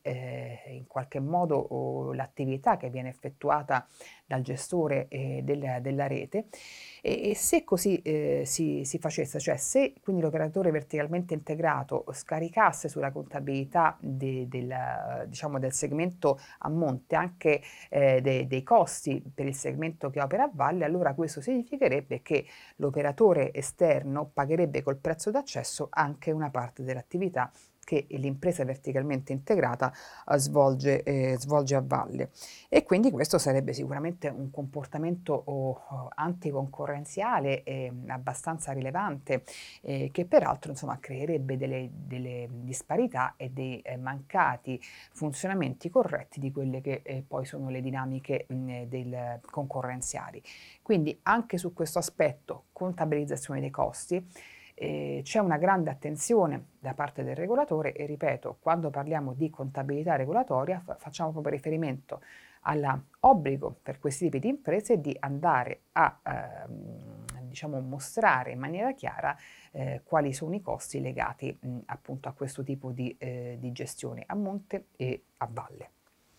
in qualche modo l'attività che viene effettuata dal gestore della rete e se così si facesse, cioè se quindi l'operatore verticalmente integrato scaricasse sulla contabilità diciamo del segmento a monte anche dei costi per il segmento che opera a valle, allora questo significherebbe che l'operatore esterno pagherebbe col prezzo d'accesso anche una parte dell'attività che l'impresa verticalmente integrata svolge a valle. E quindi questo sarebbe sicuramente un comportamento anticoncorrenziale abbastanza rilevante, che peraltro insomma, creerebbe delle disparità e dei mancati funzionamenti corretti di quelle che poi sono le dinamiche concorrenziali. Quindi anche su questo aspetto, contabilizzazione dei costi, c'è una grande attenzione da parte del regolatore e ripeto, quando parliamo di contabilità regolatoria facciamo proprio riferimento all'obbligo per questi tipi di imprese di andare a diciamo, mostrare in maniera chiara quali sono i costi legati appunto a questo tipo di gestione a monte e a valle.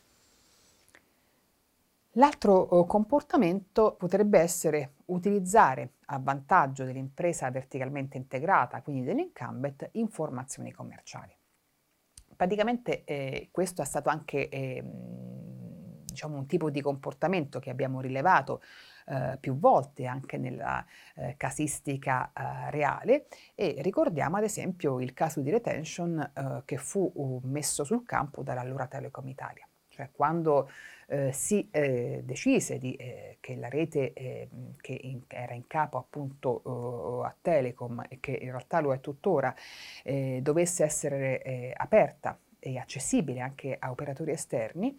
L'altro comportamento potrebbe essere utilizzare a vantaggio dell'impresa verticalmente integrata, quindi dell'incumbent, informazioni commerciali. Praticamente questo è stato anche diciamo un tipo di comportamento che abbiamo rilevato più volte anche nella casistica reale e ricordiamo ad esempio il caso di retention che fu messo sul campo dall'allora Telecom Italia. Cioè quando si decise che la rete era in capo appunto a Telecom e che in realtà lo è tuttora, dovesse essere aperta e accessibile anche a operatori esterni,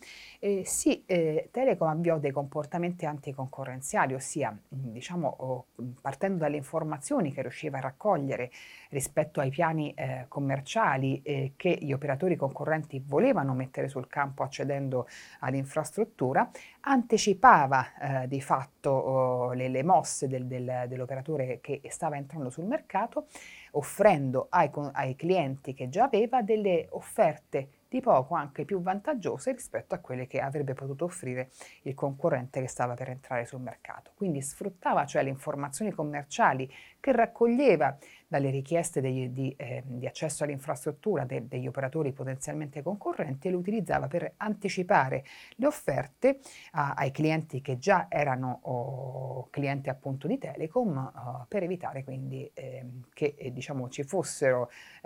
Telecom avviò dei comportamenti anticoncorrenziali, ossia diciamo, partendo dalle informazioni che riusciva a raccogliere rispetto ai piani commerciali che gli operatori concorrenti volevano mettere sul campo accedendo all'infrastruttura, anticipava di fatto le mosse dell'operatore che stava entrando sul mercato, offrendo ai clienti che già aveva delle offerte di poco anche più vantaggiose rispetto a quelle che avrebbe potuto offrire il concorrente che stava per entrare sul mercato. Quindi sfruttava cioè le informazioni commerciali che raccoglieva dalle richieste di accesso all'infrastruttura degli operatori potenzialmente concorrenti e le utilizzava per anticipare le offerte ai clienti che già erano clienti appunto di Telecom per evitare quindi che diciamo ci fossero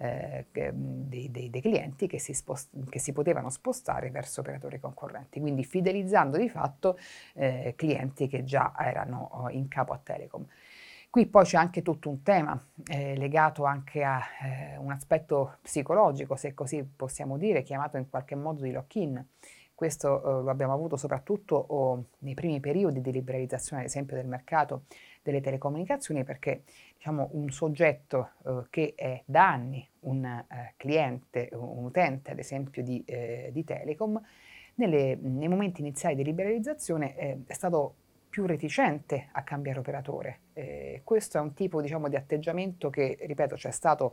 dei clienti che si potevano spostare verso operatori concorrenti, quindi fidelizzando di fatto clienti che già erano in capo a Telecom. Qui poi c'è anche tutto un tema legato anche a un aspetto psicologico, se così possiamo dire, chiamato in qualche modo di lock-in. Questo lo abbiamo avuto soprattutto nei primi periodi di liberalizzazione, ad esempio, del mercato delle telecomunicazioni, perché diciamo, un soggetto che è da anni un cliente, un utente ad esempio di Telecom, nei momenti iniziali di liberalizzazione è stato più reticente a cambiare operatore. Questo è un tipo diciamo, di atteggiamento che, ripeto, c'è stato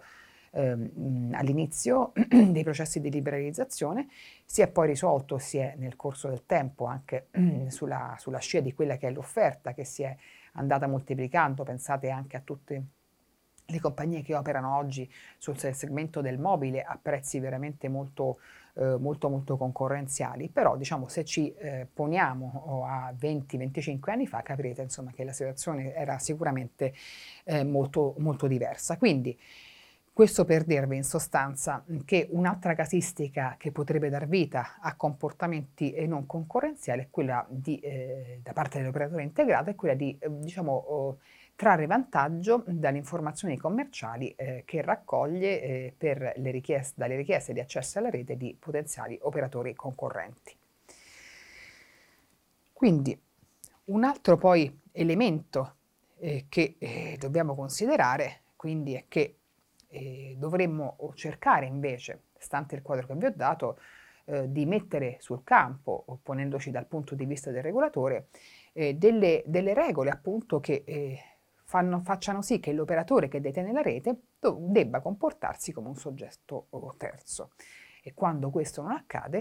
all'inizio dei processi di liberalizzazione, si è poi risolto, si è nel corso del tempo anche sulla scia di quella che è l'offerta che si è andata moltiplicando, pensate anche a tutte le compagnie che operano oggi sul segmento del mobile a prezzi veramente molto concorrenziali, però diciamo se ci poniamo a 20-25 anni fa capirete insomma che la situazione era sicuramente molto diversa. Quindi questo per dirvi in sostanza che un'altra casistica che potrebbe dar vita a comportamenti non concorrenziali è quella da parte dell'operatore integrato, è quella di diciamo trarre vantaggio dalle informazioni commerciali che raccoglie dalle richieste di accesso alla rete di potenziali operatori concorrenti. Quindi un altro poi elemento che dobbiamo considerare quindi è che dovremmo cercare invece, stante il quadro che vi ho dato, di mettere sul campo, ponendoci dal punto di vista del regolatore, delle regole appunto che facciano sì che l'operatore che detiene la rete debba comportarsi come un soggetto terzo. E quando questo non accade,